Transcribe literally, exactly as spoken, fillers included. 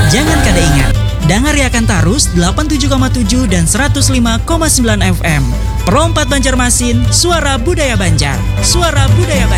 Jangan kada ingat, dengar akan Tarus delapan puluh tujuh koma tujuh dan seratus lima koma sembilan F M. Perompat Banjarmasin, suara budaya Banjar. Suara budaya Banjar.